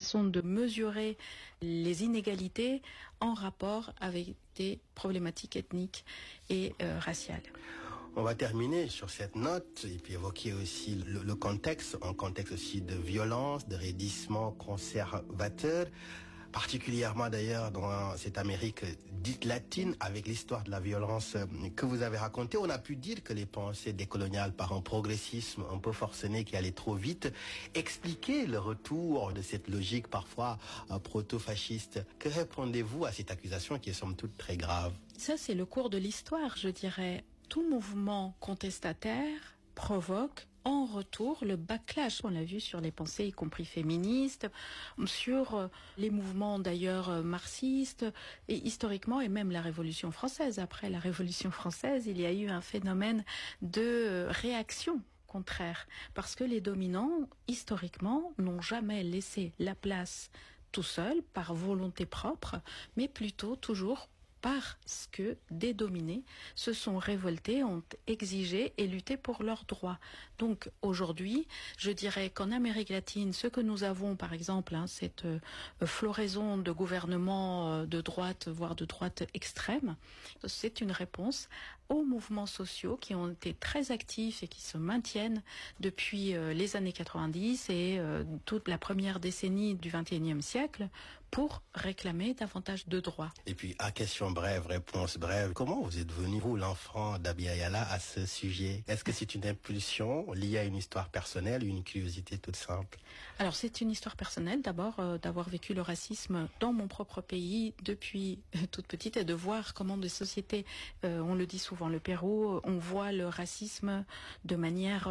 façon de mesurer les inégalités en rapport avec des problématiques ethniques et raciales. On va terminer sur cette note et puis évoquer aussi le contexte, un contexte aussi de violence, de raidissement conservateur, particulièrement d'ailleurs dans cette Amérique dite latine, avec l'histoire de la violence que vous avez racontée. On a pu dire que les pensées décoloniales, par un progressisme un peu forcené qui allait trop vite, expliquaient le retour de cette logique parfois proto-fasciste. Que répondez-vous à cette accusation qui est somme toute très grave? Ça, c'est le cours de l'histoire, je dirais. Tout mouvement contestataire provoque en retour le backlash. On l'a vu sur les pensées, y compris féministes, sur les mouvements d'ailleurs marxistes, et historiquement, et même la Révolution française. Après la Révolution française, il y a eu un phénomène de réaction contraire, parce que les dominants, historiquement, n'ont jamais laissé la place tout seuls, par volonté propre, mais plutôt toujours parce que des dominés se sont révoltés, ont exigé et lutté pour leurs droits. Donc aujourd'hui, je dirais qu'en Amérique latine, ce que nous avons par exemple, cette floraison de gouvernements de droite, voire de droite extrême, c'est une réponse aux mouvements sociaux qui ont été très actifs et qui se maintiennent depuis les années 90 et toute la première décennie du XXIe siècle pour réclamer davantage de droits. Et puis, à question brève, réponse brève, comment vous êtes venu, vous, l'enfant d'Abi Ayala, à ce sujet? Est-ce que c'est une impulsion liée à une histoire personnelle ou une curiosité toute simple? Alors, c'est une histoire personnelle, d'abord, d'avoir vécu le racisme dans mon propre pays depuis toute petite et de voir comment des sociétés, on le dit souvent, le Pérou, on voit le racisme de manière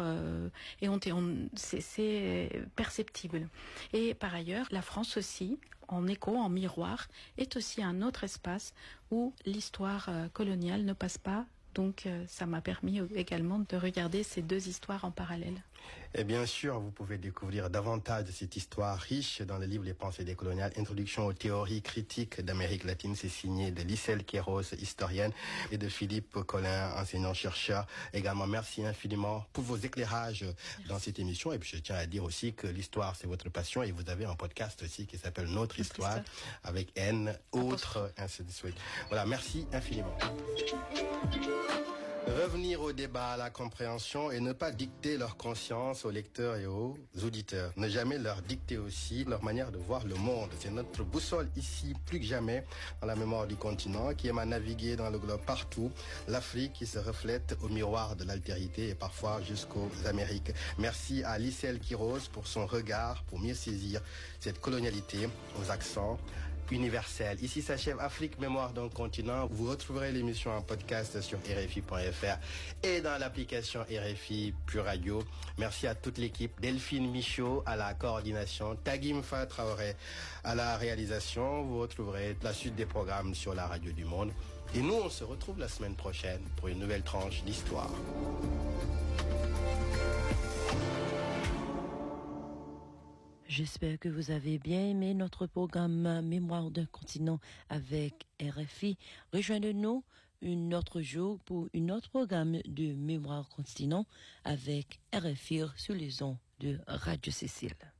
c'est perceptible. Et par ailleurs, la France aussi, en écho, en miroir, est aussi un autre espace où l'histoire coloniale ne passe pas. Donc ça m'a permis également de regarder ces deux histoires en parallèle. Et bien sûr, vous pouvez découvrir davantage de cette histoire riche dans le livre Les pensées décoloniales, Introduction aux théories critiques d'Amérique latine. C'est signé de Lisselle Quiros, historienne, et de Philippe Collin, enseignant-chercheur. Également, merci infiniment pour vos éclairages dans cette émission. Et puis je tiens à dire aussi que l'histoire, c'est votre passion. Et vous avez un podcast aussi qui s'appelle Notre Histoire, avec N, autres, ainsi de suite. Voilà, merci infiniment. Revenir au débat, à la compréhension et ne pas dicter leur conscience aux lecteurs et aux auditeurs. Ne jamais leur dicter aussi leur manière de voir le monde. C'est notre boussole ici, plus que jamais, dans la mémoire du continent, qui aime à naviguer dans le globe partout. L'Afrique qui se reflète au miroir de l'altérité et parfois jusqu'aux Amériques. Merci à Lisselle Quiros pour son regard, pour mieux saisir cette colonialité aux accents universel. Ici s'achève Afrique, mémoire d'un continent. Vous retrouverez l'émission en podcast sur RFI.fr et dans l'application RFI Pure Radio. Merci à toute l'équipe. Delphine Michaud à la coordination, Tagim Fa Traoré à la réalisation. Vous retrouverez la suite des programmes sur la radio du monde. Et nous, on se retrouve la semaine prochaine pour une nouvelle tranche d'histoire. J'espère que vous avez bien aimé notre programme Mémoire d'un continent avec RFI. Rejoignez-nous un autre jour pour un autre programme de Mémoire continent avec RFI sur les ondes de Radio Cécile.